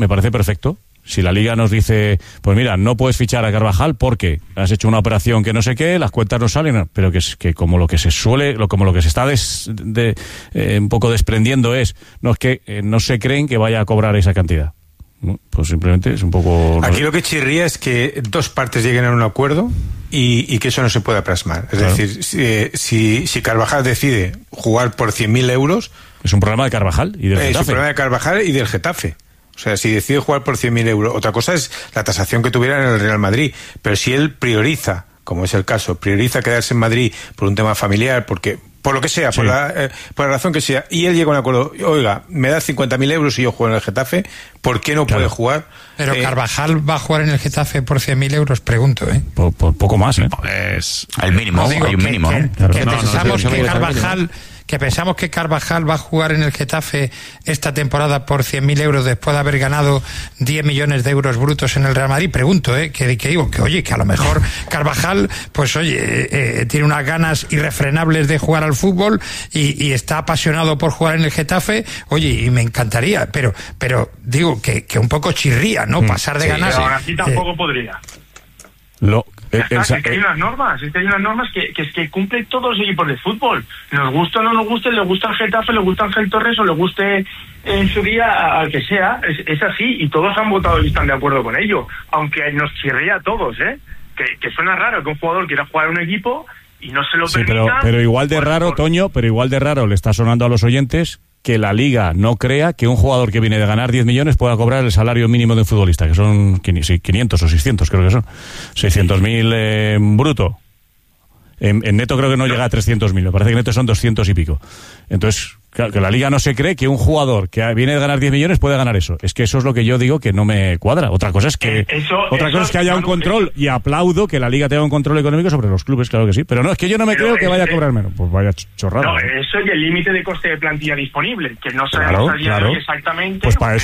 me parece perfecto. Si la Liga nos dice, pues mira, no puedes fichar a Carvajal porque has hecho una operación que no sé qué, las cuentas no salen, pero que como lo que se suele, como lo que se está un poco desprendiendo es que no se creen que vaya a cobrar esa cantidad. Pues simplemente es un poco... Aquí lo que chirría es que dos partes lleguen a un acuerdo y que eso no se pueda plasmar. Es decir, si Carvajal decide jugar por 100.000 euros... Es un problema de Carvajal y del Getafe. Es un problema de Carvajal y del Getafe. O sea, si decide jugar por 100.000 euros, otra cosa es la tasación que tuviera en el Real Madrid. Pero si él prioriza, como es el caso, prioriza quedarse en Madrid por un tema familiar, porque por lo que sea, sí, por la razón que sea, y él llega a un acuerdo, oiga, me da 50.000 euros y yo juego en el Getafe, ¿por qué no puede jugar? Pero Carvajal va a jugar en el Getafe por 100.000 euros, pregunto, ¿eh? Por poco más, ¿eh? Es el mínimo, hay un mínimo, ¿no? Que pensamos que Carvajal va a jugar en el Getafe esta temporada por 100.000 euros después de haber ganado 10 millones de euros brutos en el Real Madrid. Pregunto, que digo, que oye, que a lo mejor Carvajal, pues oye, tiene unas ganas irrefrenables de jugar al fútbol y está apasionado por jugar en el Getafe, oye, y me encantaría, pero digo que un poco chirría, ¿no? Pasar de ganar. Pero así tampoco podría. Es que hay unas normas, que cumplen todos los equipos de fútbol. Nos gusta o no nos guste, le gusta el Getafe, le gusta Ángel Torres o le guste en su día al que sea, es así, y todos han votado y están de acuerdo con ello, aunque nos chirría a todos, que suena raro que un jugador quiera jugar en un equipo y no se lo permita. Pero igual de raro, Toño, le está sonando a los oyentes que la Liga no crea que un jugador que viene de ganar 10 millones pueda cobrar el salario mínimo de un futbolista, que son 500 o 600, creo que son 600.000 bruto. En neto creo que no llega a 300.000, me parece que neto son 200 y pico. Entonces, claro, que la Liga no se cree que un jugador que viene de ganar 10 millones puede ganar eso. Es que eso es lo que yo digo que no me cuadra. Otra cosa es que haya un control, y aplaudo que la Liga tenga un control económico sobre los clubes, claro que sí. Pero no, es que yo no me creo que vaya a cobrar menos. Pues vaya chorrada. No, eso y el límite de coste de plantilla disponible, que no sabemos exactamente. Pues para eso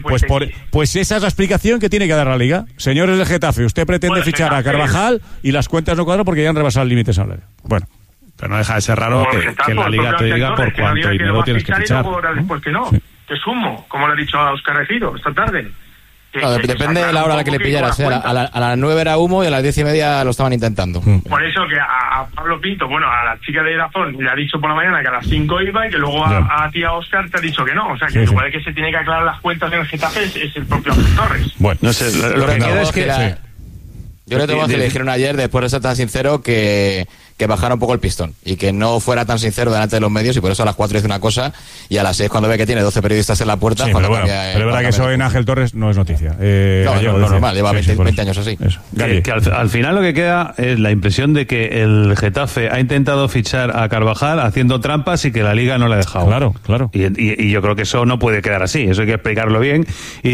pues esa es la explicación que tiene que dar la Liga. Señores del Getafe, usted pretende fichar a Carvajal y las cuentas no cuadran porque ya han rebasado el límite salario. Bueno. Pero no deja de ser raro que la Liga te diga por cuánto dinero tienes que fichar. Después que no, que es humo, como le ha dicho a Óscar Regido esta tarde. Depende de la hora a la que le pillaras. A las 9 era humo y a las 10:30 lo estaban intentando. Por eso que a Pablo Pinto, a la chica de Dazón, le ha dicho por la mañana que a las 5 iba y que luego a ti, a Óscar, te ha dicho que no. O sea, que igual que se tiene que aclarar las cuentas en el Getafe es el propio Ángel Torres. Bueno, no sé, lo que quiero es que... Yo le tengo que le dijeron ayer, después de ser tan sincero, que bajara un poco el pistón y que no fuera tan sincero delante de los medios, y por eso a las 4 dice una cosa y a las 6, cuando ve que tiene 12 periodistas en la puerta... Sí, pero es verdad que eso en Ángel Torres no es noticia. No, es normal, lleva 20 años así. Que al final lo que queda es la impresión de que el Getafe ha intentado fichar a Carvajal haciendo trampas y que la Liga no le ha dejado. Claro. Y yo creo que eso no puede quedar así, eso hay que explicarlo bien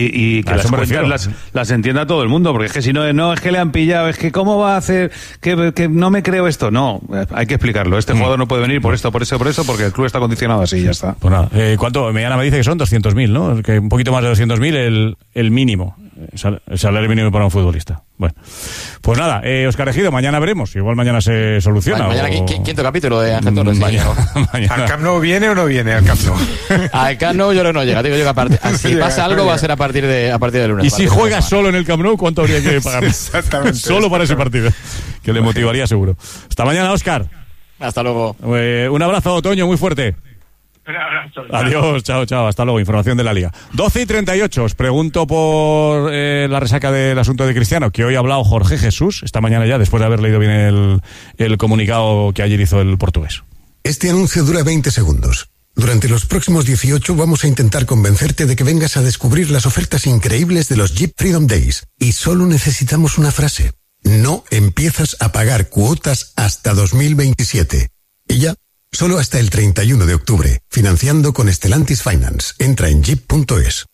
y que las cuentas las entienda todo el mundo, porque es que si no es que le han pillado, es que cómo va a hacer, que no me creo esto, no, hay que explicarlo, este jugador no puede venir por esto, por eso, porque el club está condicionado así, ya está. Pues nada, ¿cuánto? Mañana me dice que son 200.000, ¿no? Que un poquito más de 200.000 el mínimo, el salario mínimo para un futbolista. Bueno, pues nada, Óscar Ejido, mañana veremos, igual mañana se soluciona. Mañana quinto capítulo de Ángel Torres. Mañana. ¿Al Camp Nou viene o no viene al Camp Nou? Al Camp Nou yo creo que no llega, si pasa algo va a ser a partir de lunes. Y si juega solo en el Camp Nou, ¿cuánto habría que pagar? Exactamente. Solo para ese partido, que le motivaría seguro. Hasta mañana, Óscar. Hasta luego. Un abrazo, Toño, muy fuerte. Un abrazo. Adiós, chao, hasta luego. Información de la Liga. 12:38, os pregunto por la resaca del asunto de Cristiano, que hoy ha hablado Jorge Jesús, esta mañana ya, después de haber leído bien el comunicado que ayer hizo el portugués. Este anuncio dura 20 segundos. Durante los próximos 18 vamos a intentar convencerte de que vengas a descubrir las ofertas increíbles de los Jeep Freedom Days. Y solo necesitamos una frase. No empiezas a pagar cuotas hasta 2027. Y ya. Solo hasta el 31 de octubre, financiando con Stellantis Finance. Entra en jeep.es.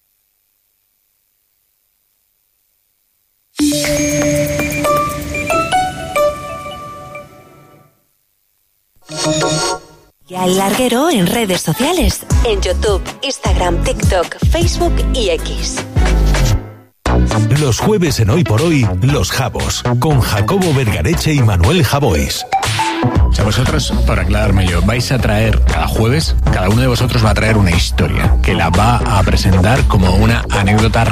Ya el larguero en redes sociales, en YouTube, Instagram, TikTok, Facebook y X. Los jueves en Hoy por Hoy, Los Jabos, con Jacobo Vergareche y Manuel Javois. O sea, vosotros, por aclararme yo, vais a traer cada jueves, cada uno de vosotros va a traer una historia que la va a presentar como una anécdota